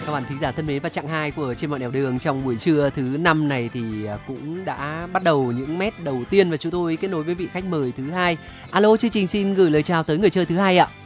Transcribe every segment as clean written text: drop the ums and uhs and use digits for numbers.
Các bạn thính giả thân mến, và chặng 2 của Trên Mọi Nẻo Đường trong buổi trưa thứ 5 này thì cũng đã bắt đầu những mét đầu tiên và chúng tôi kết nối với vị khách mời thứ hai. Alo, chương trình xin gửi lời chào tới người chơi thứ hai ạ.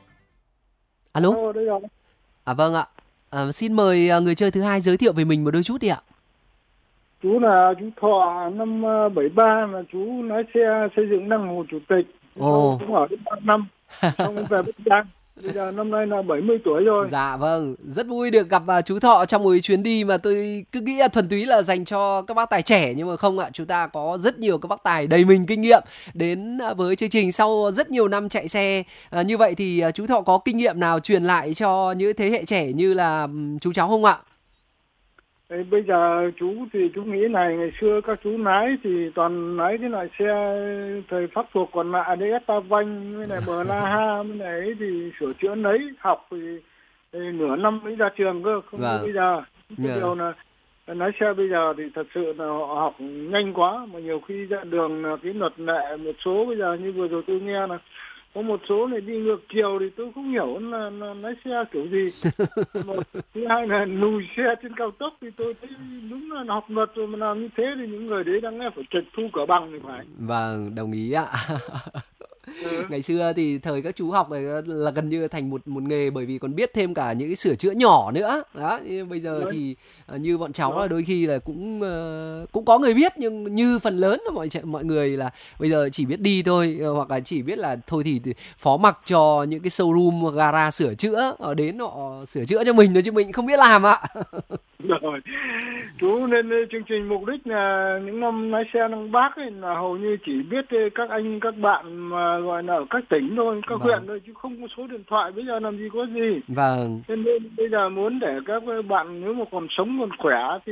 Alo. Đây rồi. Vâng ạ. Xin mời người chơi thứ hai giới thiệu về mình một đôi chút đi ạ. Chú là chú Thọ, năm 73, là chú lái xe xây dựng năng hồ chủ tịch. Cũng ở đến 3 năm, xong về Bắc Giang. Bây giờ năm nay là 70 tuổi rồi. Dạ vâng, rất vui được gặp chú Thọ trong một chuyến đi mà tôi cứ nghĩ là thuần túy là dành cho các bác tài trẻ, nhưng mà không ạ, chúng ta có rất nhiều các bác tài đầy mình kinh nghiệm đến với chương trình sau rất nhiều năm chạy xe. Như vậy thì chú Thọ có kinh nghiệm nào truyền lại cho những thế hệ trẻ như là chú cháu không ạ? Bây giờ chú thì chú nghĩ này, ngày xưa các chú lái thì toàn lái cái loại xe thời Pháp thuộc, còn lại đấy Estavan với này Blaha với này ấy thì sửa chữa lấy, học thì nửa năm mới ra trường cơ, không như bây giờ. Điều là lái xe bây giờ thì thật sự là họ học nhanh quá, mà nhiều khi ra đường là cái luật lệ một số bây giờ như vừa rồi tôi nghe là có một số này đi ngược chiều thì tôi không hiểu là lái xe kiểu gì. Một thứ hai là lùi xe trên cao tốc thì tôi thấy đúng là học luật rồi mà làm như thế thì những người đấy đang phải trịch thu cả bằng thì phải. Vâng, đồng ý ạ. Ngày xưa thì thời các chú học này là gần như thành một nghề, bởi vì còn biết thêm cả những cái sửa chữa nhỏ nữa đó. Bây giờ thì như bọn cháu là đôi khi là cũng có người biết, nhưng như phần lớn là mọi người là bây giờ chỉ biết đi thôi, hoặc là chỉ biết là thôi thì phó mặc cho những cái showroom gara sửa chữa đến họ sửa chữa cho mình thôi, chứ mình không biết làm ạ. Rồi, chú nên chương trình mục đích là những năm lái xe Đông Bắc ấy, là hầu như chỉ biết các anh các bạn mà gọi là ở các tỉnh thôi, các huyện thôi, chứ không có số điện thoại, bây giờ làm gì có gì. Vâng. Nên bây giờ muốn để các bạn nếu mà còn sống còn khỏe thì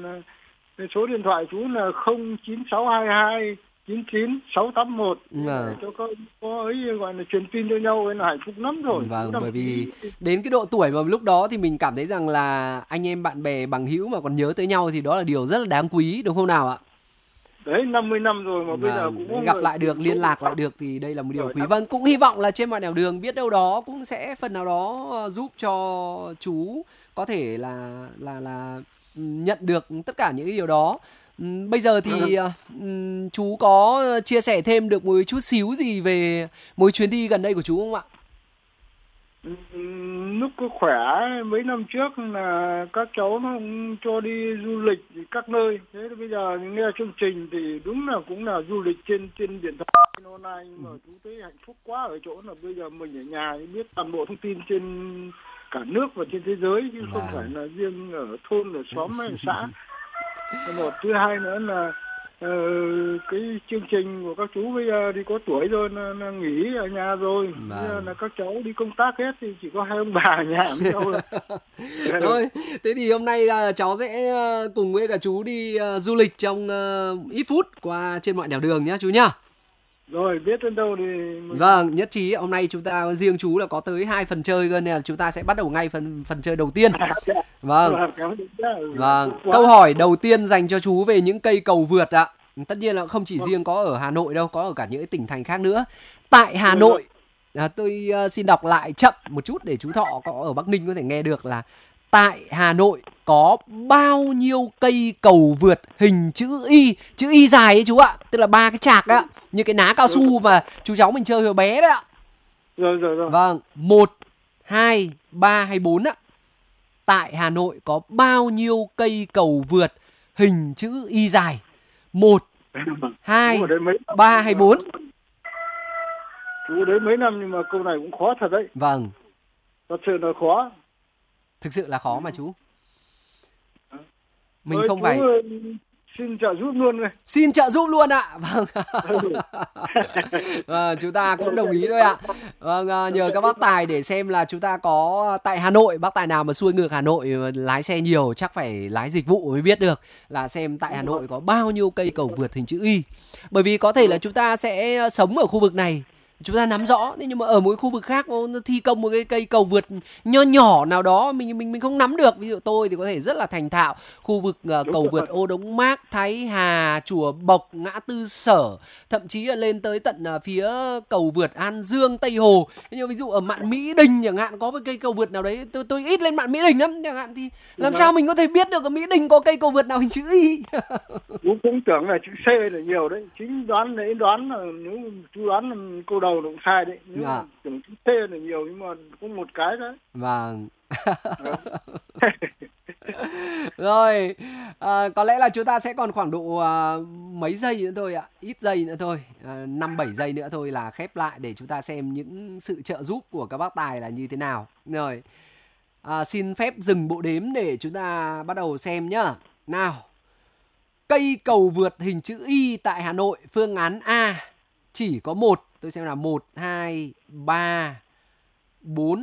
số điện thoại chú là 09622 99681 để cho có ấy gọi là truyền tin cho nhau, là hạnh phúc lắm rồi. Vâng, bởi vì đến cái độ tuổi mà lúc đó thì mình cảm thấy rằng là anh em bạn bè bằng hữu mà còn nhớ tới nhau thì đó là điều rất là đáng quý, đúng không nào ạ? Đấy, 50 năm rồi mà bây giờ cũng gặp lại được, liên lạc lại được thì đây là một điều quý. Vâng, cũng hy vọng là Trên Mọi Nẻo Đường biết đâu đó cũng sẽ phần nào đó giúp cho chú có thể là nhận được tất cả những cái điều đó. Bây giờ thì chú có chia sẻ thêm được một chút xíu gì về một chuyến đi gần đây của chú không ạ? Lúc có khỏe mấy năm trước là các cháu nó cũng cho đi du lịch các nơi. Thế bây giờ nghe chương trình thì đúng là cũng là du lịch trên điện thoại online, nhưng mà chú thấy hạnh phúc quá ở chỗ là bây giờ mình ở nhà biết toàn bộ thông tin trên cả nước và trên thế giới, chứ không phải là riêng ở thôn, ở xóm hay xã. Một thứ hai nữa là cái chương trình của các chú bây giờ thì có tuổi rồi, là nghỉ ở nhà rồi. Bây giờ là các cháu đi công tác hết thì chỉ có hai ông bà ở nhà với nhau rồi. Thôi, thế thì hôm nay cháu sẽ cùng với cả chú đi du lịch trong ít phút qua Trên Mọi Nẻo Đường nhá chú nhá. Rồi, biết đến đâu thì Vâng, nhất trí hôm nay chúng ta riêng chú là có tới 2 phần chơi cơ, nên là chúng ta sẽ bắt đầu ngay phần chơi đầu tiên. Vâng. Câu hỏi đầu tiên dành cho chú về những cây cầu vượt ạ. Tất nhiên là không chỉ riêng có ở Hà Nội đâu, có ở cả những tỉnh thành khác nữa. Tại Hà Nội, tôi xin đọc lại chậm một chút để chú Thọ có ở Bắc Ninh có thể nghe được là tại Hà Nội có bao nhiêu cây cầu vượt hình chữ Y dài ấy chú ạ, tức là 3 cái chạc á, như cái ná cao su mà chú cháu mình chơi hồi bé đấy ạ. Rồi. Vâng, 1, 2, 3 hay 4 ạ. Tại Hà Nội có bao nhiêu cây cầu vượt hình chữ Y dài? 1, 2, 3 hay 4? Chú đấy mấy năm nhưng mà câu này cũng khó thật đấy. Vâng. Thật sự là khó. Thực sự là khó mà chú. Mình không chú phải xin trợ giúp luôn này. Xin trợ giúp luôn ạ. Vâng. Chúng ta cũng đồng ý thôi ạ. Vâng, nhờ các bác tài để xem là chúng ta có tại Hà Nội, bác tài nào mà xuôi ngược Hà Nội lái xe nhiều chắc phải lái dịch vụ mới biết được là xem tại Hà Nội có bao nhiêu cây cầu vượt hình chữ Y. Bởi vì có thể là chúng ta sẽ sống ở khu vực này chúng ta nắm rõ. Thế nhưng mà ở một khu vực khác nó thi công một cái cây cầu vượt nho nhỏ nào đó mình không nắm được. Ví dụ tôi thì có thể rất là thành thạo khu vực cầu vượt Ô Đống Mác, Thái Hà, Chùa Bộc, ngã tư Sở, thậm chí là lên tới tận phía cầu vượt An Dương, Tây Hồ. Nhưng mà ví dụ ở Mạn Mỹ Đình chẳng hạn, có một cây cầu vượt nào đấy, tôi ít lên Mạn Mỹ Đình lắm chẳng hạn, thì làm sao mình có thể biết được ở Mỹ Đình có cây cầu vượt nào hình chữ Y? Chú cũng tưởng là chữ C là nhiều đấy, chính đoán là nếu chú đoán là câu đầu nó cũng sai đấy, nếu tưởng chữ C là nhiều nhưng mà có một cái đấy. Vâng. Rồi, có lẽ là chúng ta sẽ còn khoảng độ mấy giây nữa thôi ạ, ít giây nữa thôi, 5-7 giây nữa thôi là khép lại để chúng ta xem những sự trợ giúp của các bác tài là như thế nào. Rồi, xin phép dừng bộ đếm để chúng ta bắt đầu xem nhá. Nào, cây cầu vượt hình chữ Y tại Hà Nội, phương án A chỉ có 1, tôi xem là 1, 2, 3, 4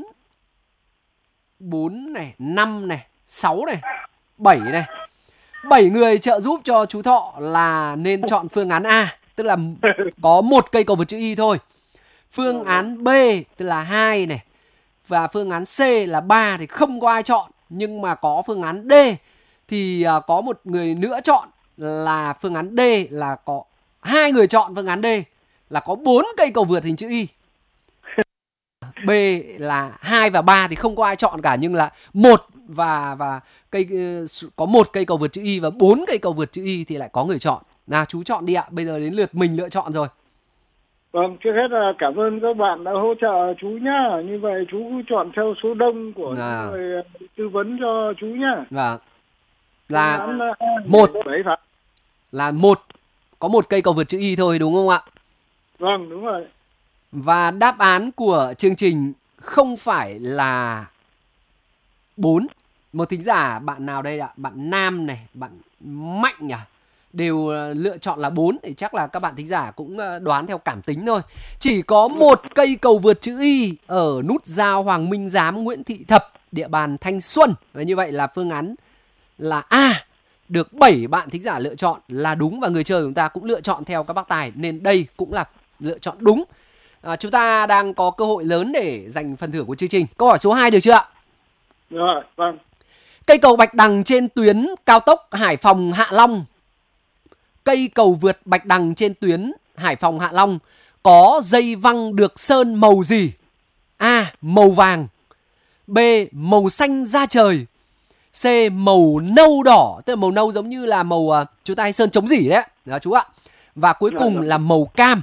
này, 5 này, 6 này, 7 này. 7 người trợ giúp cho chú Thọ là nên chọn phương án A, tức là có 1 cây cầu vượt chữ Y thôi. Phương án B tức là 2 này, và phương án C là 3 thì không có ai chọn. Nhưng mà có phương án D thì có một người nữa chọn, là phương án D là có 2 người chọn phương án D là có 4 cây cầu vượt hình chữ Y. B là 2 và 3 thì không có ai chọn cả, nhưng là 1 và có 1 cây cầu vượt chữ Y và 4 cây cầu vượt chữ Y thì lại có người chọn. Nào chú chọn đi ạ, bây giờ đến lượt mình lựa chọn rồi. Vâng, trước hết là cảm ơn các bạn đã hỗ trợ chú nhá. Như vậy chú chọn theo số đông của người tư vấn cho chú nhá. Vâng. Là 1. Là 1. Có 1 cây cầu vượt chữ Y thôi đúng không ạ? Vâng, đúng rồi. Và đáp án của chương trình không phải là 4. Một thính giả, bạn nào đây ạ? Bạn Nam này, bạn Mạnh à? Đều lựa chọn là 4. Thì chắc là các bạn thính giả cũng đoán theo cảm tính thôi. Chỉ có 1 cây cầu vượt chữ Y ở nút giao Hoàng Minh Giám, Nguyễn Thị Thập, địa bàn Thanh Xuân. Và như vậy là phương án là A được 7 bạn thính giả lựa chọn là đúng, và người chơi của chúng ta cũng lựa chọn theo các bác tài, nên đây cũng là lựa chọn đúng. Chúng ta đang có cơ hội lớn để giành phần thưởng của chương trình. Câu hỏi số 2 được chưa ạ? Rồi, vâng. Cây cầu Bạch Đằng trên tuyến cao tốc Hải Phòng Hạ Long. Cây cầu vượt Bạch Đằng trên tuyến Hải Phòng Hạ Long có dây văng được sơn màu gì? A. Màu vàng. B. Màu xanh da trời. C. Màu nâu đỏ. Tức là màu nâu giống như là màu chúng ta hay sơn chống rỉ đấy. Đó chú ạ. Và cuối cùng là màu cam.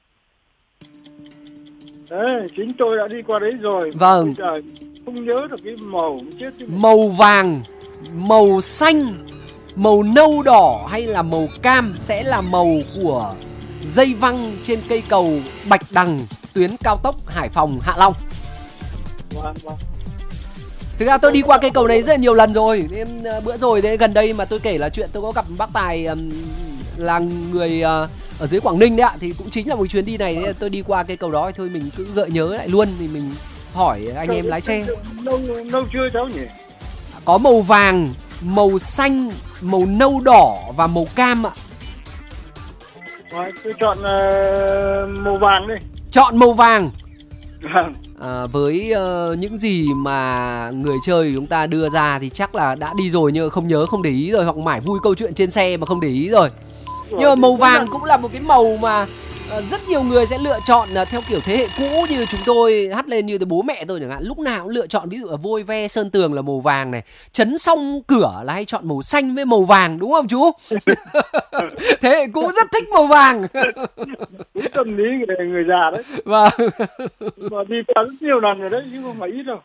Đấy, chính tôi đã đi qua đấy rồi. Vâng. Bây giờ không nhớ được cái màu. Màu vàng, màu xanh, màu nâu đỏ hay là màu cam sẽ là màu của dây văng trên cây cầu Bạch Đằng tuyến cao tốc Hải Phòng Hạ Long. Vâng. Thực ra tôi đi qua cây cầu này rất là nhiều lần rồi. Nên bữa rồi đấy, gần đây mà tôi kể là chuyện tôi có gặp bác Tài là người ở dưới Quảng Ninh đấy ạ. Thì cũng chính là một chuyến đi này tôi đi qua cây cầu đó, thôi mình cứ gợi nhớ lại luôn. Thì mình hỏi anh em lái xe. Nâu chưa cháu nhỉ? Có màu vàng, màu xanh, màu nâu đỏ và màu cam ạ. Rồi, tôi chọn màu vàng đi. Chọn màu vàng. Vâng. Với những gì mà người chơi chúng ta đưa ra thì chắc là đã đi rồi nhưng không nhớ, không để ý rồi, hoặc mải vui câu chuyện trên xe mà không để ý rồi. Nhưng mà màu vàng cũng là một cái màu mà rất nhiều người sẽ lựa chọn theo kiểu thế hệ cũ, như chúng tôi hắt lên, như từ bố mẹ tôi chẳng hạn, lúc nào cũng lựa chọn, ví dụ là vôi ve sơn tường là màu vàng này, chấn xong cửa là hay chọn màu xanh với màu vàng, đúng không chú? Thế hệ cũ rất thích màu vàng. Đúng tâm lý người già đấy. Vâng. Mà đi qua rất nhiều lần rồi đấy, chứ không phải ít đâu.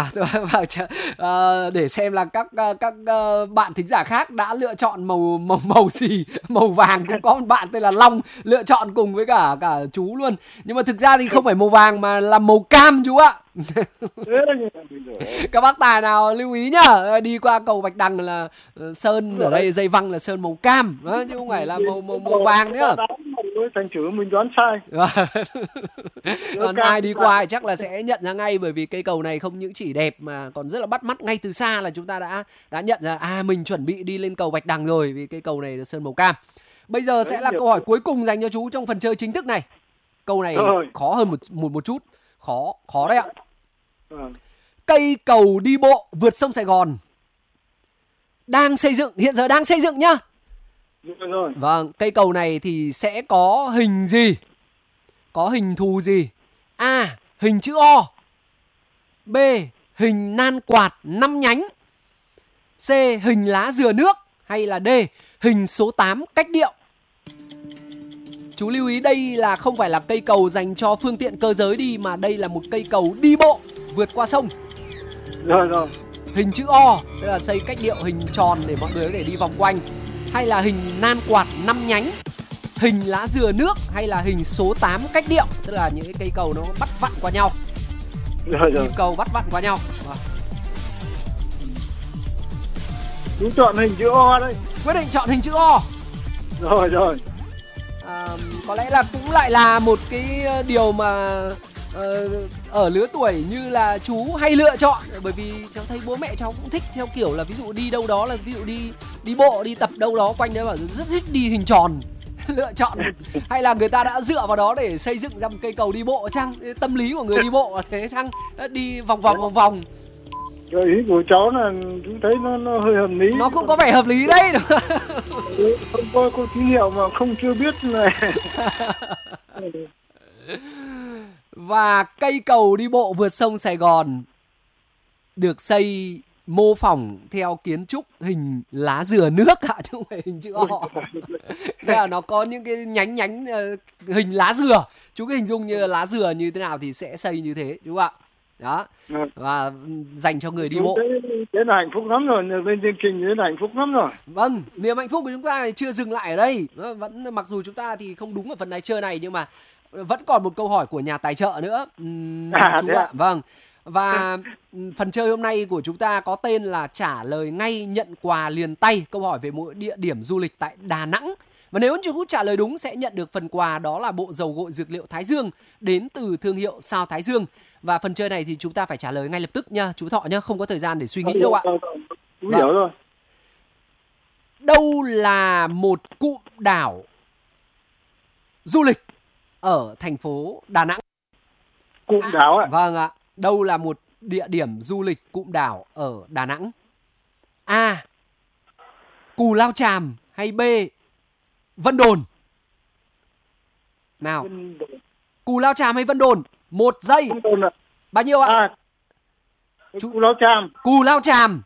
Để xem là các bạn thính giả khác đã lựa chọn màu gì. Màu vàng cũng có một bạn tên là Long lựa chọn cùng với cả chú luôn. Nhưng mà thực ra thì không phải màu vàng mà là màu cam chú ạ. Các bác Tài nào lưu ý nhá, đi qua cầu Bạch Đằng là sơn ở đây, dây văng là sơn màu cam đó, chứ không phải là màu vàng nữa. Thành chữ mình đoán sai. Còn ai đi qua thì chắc là sẽ nhận ra ngay, bởi vì cây cầu này không những chỉ đẹp mà còn rất là bắt mắt. Ngay từ xa là chúng ta đã nhận ra mình chuẩn bị đi lên cầu Bạch Đằng rồi, vì cây cầu này là sơn màu cam. Bây giờ sẽ là câu hỏi cuối cùng dành cho chú trong phần chơi chính thức này. Câu này khó hơn một chút. Khó đấy ạ. Cây cầu đi bộ vượt sông Sài Gòn đang xây dựng, hiện giờ đang xây dựng nhá. Vâng, cây cầu này thì sẽ có hình gì? Có hình thù gì? A. Hình chữ O. B. Hình nan quạt 5 nhánh. C. Hình lá dừa nước. Hay là D. Hình số 8 cách điệu. Chú lưu ý đây là không phải là cây cầu dành cho phương tiện cơ giới đi, mà đây là một cây cầu đi bộ vượt qua sông. Rồi. Hình chữ O, tức là xây cách điệu hình tròn để mọi người có thể đi vòng quanh. Hay là hình nan quạt 5 nhánh, hình lá dừa nước, hay là hình số 8 cách điệu, tức là những cái cây cầu nó bắt vặn qua nhau. Nhịp cầu bắt vặn qua nhau. Chú chọn hình chữ O đấy. Quyết định chọn hình chữ O. Rồi. Có lẽ là cũng lại là một cái điều mà ở lứa tuổi như là chú hay lựa chọn, bởi vì cháu thấy bố mẹ cháu cũng thích theo kiểu là ví dụ đi đâu đó là ví dụ đi bộ, đi tập đâu đó quanh đấy bảo rất thích đi hình tròn. Lựa chọn hay là người ta đã dựa vào đó để xây dựng ra một cây cầu đi bộ chăng? Tâm lý của người đi bộ là thế chăng? Đi vòng vòng. Rồi ý của cháu là chú thấy nó hơi hợp lý. Nó cũng có vẻ hợp lý đấy. Không có tín hiệu mà không chưa biết này. Và cây cầu đi bộ vượt sông Sài Gòn được xây mô phỏng theo kiến trúc hình lá dừa nước ạ, chứ không phải hình chữ O. Đây là nó có những cái nhánh hình lá dừa. Chú cứ hình dung như lá dừa như thế nào thì sẽ xây như thế, đúng không ạ? Đó. Và dành cho người đi bộ. Thế là hạnh phúc lắm rồi, bên chương trình thế là hạnh phúc lắm rồi. Vâng, niềm hạnh phúc của chúng ta chưa dừng lại ở đây. Vẫn mặc dù chúng ta thì không đúng ở phần này chơi này, nhưng mà vẫn còn một câu hỏi của nhà tài trợ nữa. Chú ạ. Vâng. Và phần chơi hôm nay của chúng ta có tên là trả lời ngay nhận quà liền tay. Câu hỏi về mỗi địa điểm du lịch tại Đà Nẵng. Và nếu chú trả lời đúng sẽ nhận được phần quà, đó là bộ dầu gội dược liệu Thái Dương đến từ thương hiệu Sao Thái Dương. Và phần chơi này thì chúng ta phải trả lời ngay lập tức nha, chú Thọ nhá, không có thời gian để suy nghĩ đâu ạ. Chú hiểu rồi. Đâu là một cụm đảo du lịch ở thành phố Đà Nẵng? Cụm đảo ạ? Vâng ạ. Đâu là một địa điểm du lịch cụm đảo ở Đà Nẵng? A. Cù Lao Chàm. Hay B. Vân Đồn? Nào. Cù Lao Chàm hay Vân Đồn? 1 giây. Vân Đồn ạ. Bao nhiêu ạ? Cù Lao Chàm. Cù Lao Chàm.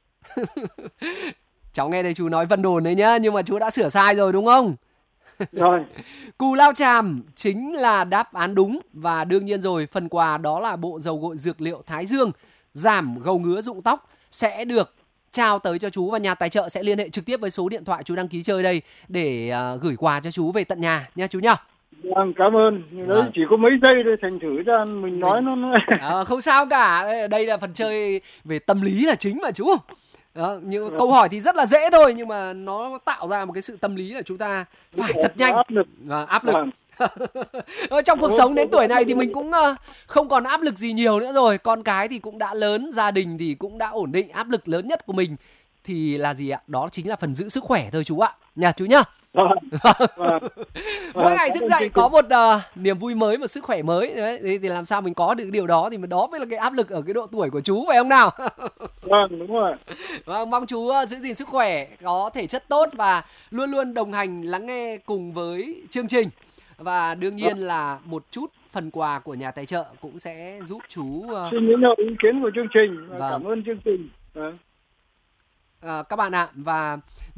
Cháu nghe thấy chú nói Vân Đồn đấy nhá, nhưng mà chú đã sửa sai rồi đúng không? Rồi. Cù Lao Chàm chính là đáp án đúng. Và đương nhiên rồi, phần quà đó là bộ dầu gội dược liệu Thái Dương giảm gầu ngứa rụng tóc sẽ được trao tới cho chú, và nhà tài trợ sẽ liên hệ trực tiếp với số điện thoại chú đăng ký chơi đây để gửi quà cho chú về tận nhà nha chú nhá. Vâng, cảm ơn. Đấy, chỉ có mấy giây thôi, thành thử ra mình nói nó không sao cả. Đây là phần chơi về tâm lý là chính mà chú. Đó, nhưng câu hỏi thì rất là dễ thôi, nhưng mà nó tạo ra một cái sự tâm lý là chúng ta phải thật nhanh. Áp lực. Trong cuộc sống đến tuổi này thì mình cũng không còn áp lực gì nhiều nữa rồi. Con cái thì cũng đã lớn, gia đình thì cũng đã ổn định. Áp lực lớn nhất của mình thì là gì ạ? Đó chính là phần giữ sức khỏe thôi chú ạ. Nhà chú nhá. Mỗi ngày thức dậy có một niềm vui mới, một sức khỏe mới. Đấy, thì làm sao mình có được điều đó, thì đó mới là cái áp lực ở cái độ tuổi của chú, phải không nào? Vâng, đúng rồi. Vâng, mong chú giữ gìn sức khỏe, có thể chất tốt và luôn luôn đồng hành lắng nghe cùng với chương trình. Và đương nhiên là một chút phần quà của nhà tài trợ cũng sẽ giúp chú. Xin những ý kiến của chương trình và cảm ơn chương trình. Các bạn ạ. Và